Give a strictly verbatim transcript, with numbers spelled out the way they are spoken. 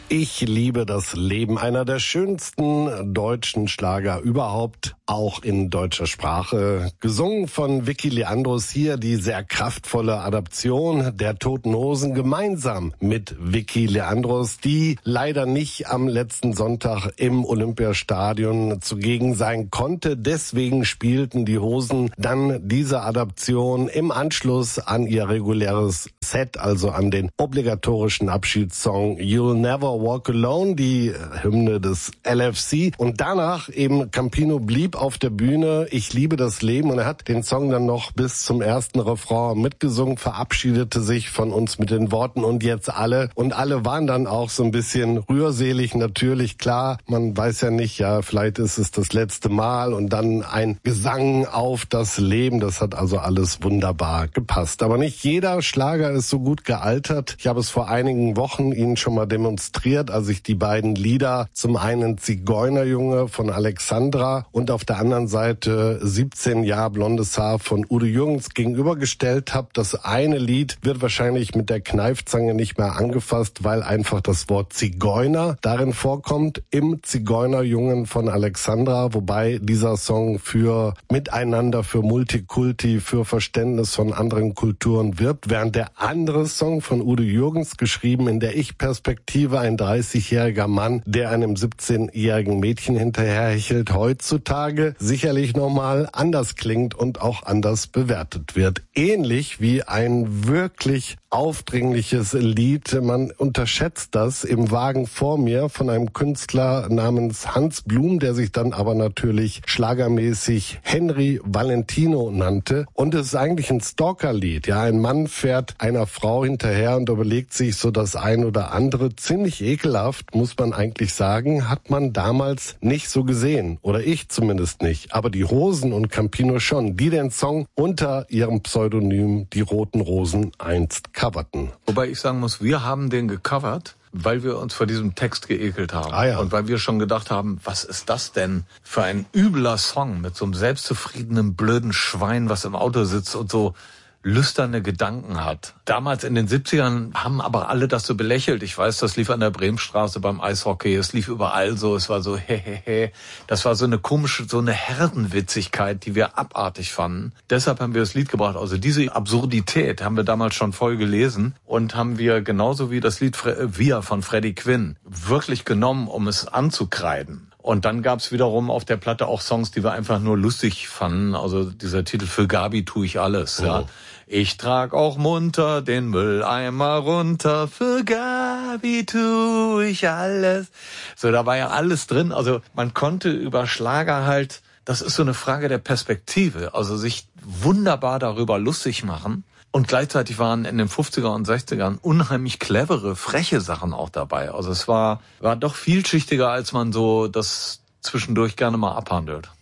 Ich liebe das Leben, einer der schönsten deutschen Schlager überhaupt, auch in deutscher Sprache. Gesungen von Vicky Leandros, hier die sehr kraftvolle Adaption der Toten Hosen gemeinsam mit Vicky Leandros, die leider nicht am letzten Sonntag im Olympiastadion zugegen sein konnte. Deswegen spielten die Hosen dann diese Adaption im Anschluss an ihr reguläres Set, also an den obligatorischen Abschiedssong You'll Never Walk Alone, die Hymne des L F C. Und danach eben Campino blieb auf der Bühne. Ich liebe das Leben. Und er hat den Song dann noch bis zum ersten Refrain mitgesungen, verabschiedete sich von uns mit den Worten und jetzt alle. Und alle waren dann auch so ein bisschen rührselig, natürlich. Klar, man weiß ja nicht, ja, vielleicht ist es das letzte Mal und dann ein Gesang auf das Leben. Das hat also alles wunderbar gepasst. Aber nicht jeder Schlager ist so gut gealtert. Ich habe es vor einigen Wochen Ihnen schon mal demonstriert, als ich die beiden Lieder, zum einen Zigeunerjunge von Alexandra und auf der anderen Seite siebzehn Jahre blondes Haar von Udo Jürgens gegenübergestellt habe. Das eine Lied wird wahrscheinlich mit der Kneifzange nicht mehr angefasst, weil einfach das Wort Zigeuner darin vorkommt, im Zigeunerjungen von Alexandra, wobei dieser Song für Miteinander, für Multikulti, für Verständnis von anderen Kulturen wirbt, während der andere Song von Udo Jürgens, geschrieben in der Ich-Perspektive, ein dreißigjähriger Mann, der einem siebzehnjährigen Mädchen hinterherhechelt, heutzutage sicherlich nochmal anders klingt und auch anders bewertet wird. Ähnlich wie ein wirklich aufdringliches Lied, man unterschätzt das, im Wagen vor mir von einem Künstler namens Hans Blum, der sich dann aber natürlich schlagermäßig Henry Valentino nannte. Und es ist eigentlich ein Stalkerlied. Ja, ein Mann fährt einer Frau hinterher und überlegt sich so das ein oder andere. Ziemlich ekelhaft, muss man eigentlich sagen, hat man damals nicht so gesehen. Oder ich zumindest nicht. Aber die Hosen und Campino schon, die den Song unter ihrem Pseudonym Die Roten Rosen einst coverten. Wobei ich sagen muss, wir haben den gecovert, weil wir uns vor diesem Text geekelt haben. Ah, ja. Und weil wir schon gedacht haben, was ist das denn für ein übler Song mit so einem selbstzufriedenen, blöden Schwein, was im Auto sitzt und so lüsterne Gedanken hat. Damals in den siebzigern haben aber alle das so belächelt. Ich weiß, das lief an der Bremenstraße beim Eishockey, es lief überall so, es war so hehehe. Das war so eine komische, so eine Herdenwitzigkeit, die wir abartig fanden. Deshalb haben wir das Lied gebracht. Also diese Absurdität haben wir damals schon voll gelesen und haben wir genauso wie das Lied Wir von Freddie Quinn wirklich genommen, um es anzukreiden. Und dann gab's wiederum auf der Platte auch Songs, die wir einfach nur lustig fanden. Also dieser Titel Für Gabi tue ich alles. Oh. Ja. Ich trag auch munter den Mülleimer runter. Für Gabi tue ich alles. So, da war ja alles drin. Also man konnte über Schlager halt, das ist so eine Frage der Perspektive. Also sich wunderbar darüber lustig machen. Und gleichzeitig waren in den fünfziger und sechzigern unheimlich clevere, freche Sachen auch dabei. Also es war, war doch vielschichtiger, als man so das zwischendurch gerne mal abhandelt.